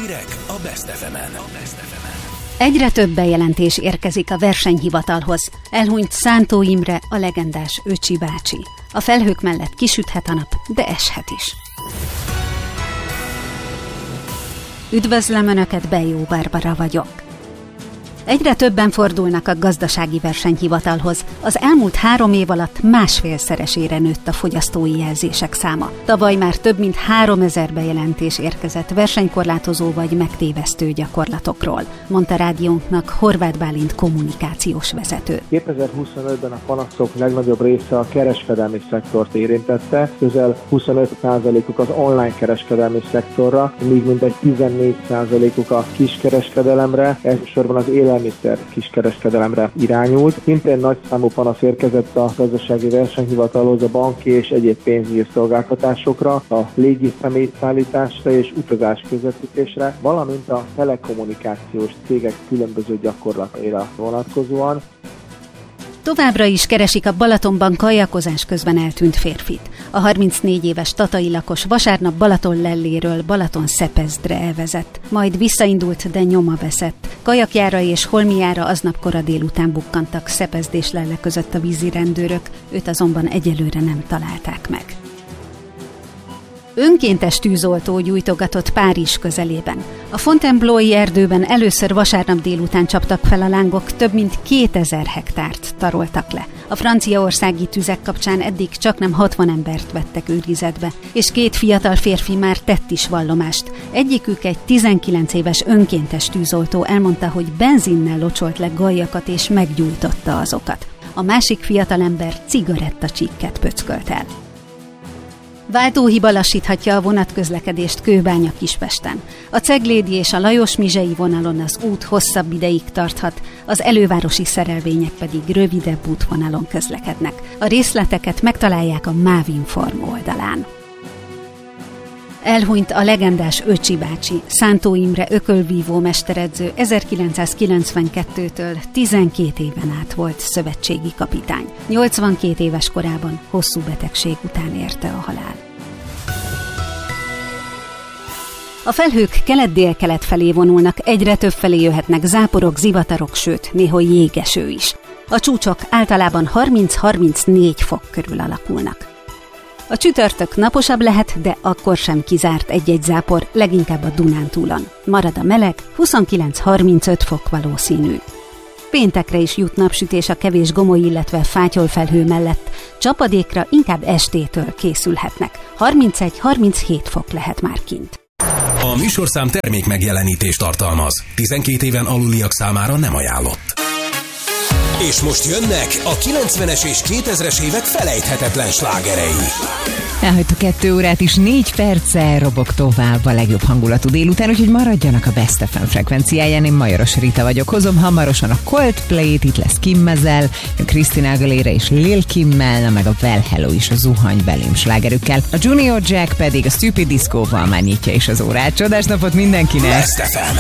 Hírek a Best FM-en. Egyre több bejelentés érkezik a versenyhivatalhoz. Elhunyt Szántó Imre, a legendás Öcsi bácsi. A felhők mellett kisüthet a nap, de eshet is. Üdvözlöm Önöket, Bejó Barbara vagyok. Egyre többen fordulnak a gazdasági versenyhivatalhoz. Az elmúlt 3 év alatt 1,5-szeresére nőtt a fogyasztói jelzések száma. Tavaly már több mint 3000 bejelentés érkezett versenykorlátozó vagy megtévesztő gyakorlatokról, mondta rádiónknak Horváth Bálint kommunikációs vezető. 2025-ben a panaszok legnagyobb része a kereskedelmi szektort érintette, közel 25%-uk az online kereskedelmi szektorra, míg mintegy 14%-uk a kiskereskedelemre, elsősorban az élelmiszer kiskereskedelemre irányult. Szintén nagy számú panasz érkezett a gazdasági versenyhivatalhoz a banki és egyéb pénzügyi szolgáltatásokra, a légi személyszállításra és utazás közvetítésre, valamint a telekommunikációs cégek különböző gyakorlataira vonatkozóan. Továbbra is keresik a Balatonban kajakozás közben eltűnt férfit. A 34 éves tatai lakos vasárnap Balatonlelléről Balatonszepezdre elvezett, majd visszaindult, de nyoma veszett. Kajakjára és holmiára aznap kora délután bukkantak Szepezd és Lelle között a vízirendőrök, őt azonban egyelőre nem találták meg. Önkéntes tűzoltó gyújtogatott Párizs közelében. A Fontainebleau-i erdőben először vasárnap délután csaptak fel a lángok, több mint 2000 hektárt taroltak le. A franciaországi tüzek kapcsán eddig csaknem 60 embert vettek őrizetbe, és 2 fiatal férfi már tett is vallomást. Egyikük egy 19 éves önkéntes tűzoltó elmondta, hogy benzinnel locsolt le galjakat és meggyújtotta azokat. A másik fiatalember cigarettacsíkket pöckölt el. Váltóhiba lassíthatja a vonatközlekedést Kőbánya-Kispesten. A Ceglédi és a Lajos-Mizsei vonalon az út hosszabb ideig tarthat, az elővárosi szerelvények pedig rövidebb útvonalon közlekednek. A részleteket megtalálják a Mávinform oldalán. Elhunyt a legendás Öcsi bácsi, Szántó Imre ökölvívó mesteredző, 1992-től 12 éven át volt szövetségi kapitány. 82 éves korában hosszú betegség után érte a halál. A felhők kelet-délkelet felé vonulnak, egyre több felé jöhetnek záporok, zivatarok, sőt, néha jégeső is. A csúcsok általában 30-34 fok körül alakulnak. A csütörtök naposabb lehet, de akkor sem kizárt egy-egy zápor, leginkább a Dunántúlon. Marad a meleg, 29-35 fok valószínű. Péntekre is jut napsütés a kevés gomoly, illetve fátyolfelhő mellett. Csapadékra inkább estétől készülhetnek. 31-37 fok lehet már kint. A műsorszám termék megjelenítést tartalmaz. 12 éven aluliak számára nem ajánlott. És most jönnek a 90-es és 2000-es évek felejthetetlen slágerei. Elhagytuk 2 órát is, 4 perccel robog tovább a legjobb hangulatú délután, úgyhogy maradjanak a Best FM frekvenciáján. Én Majoros Rita vagyok, hozom hamarosan a Coldplay-t, itt lesz Kimmezel, Christina Aguilera és Lil Kimmel, meg a Well Hello is a Zuhany belém slágerükkel. A Junior Jack pedig a Stupid Disco-val már nyitja is az órát. Csodás napot mindenkinek! Best FM.